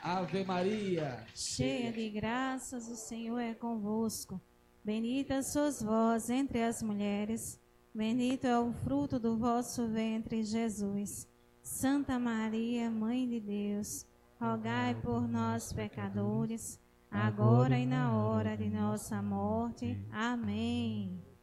Ave Maria, cheia de graças, o Senhor é convosco. Bendita sois vós entre as mulheres, bendito é o fruto do vosso ventre, Jesus. Santa Maria, Mãe de Deus, rogai por nós, pecadores, agora e na hora de nossa morte. Amém.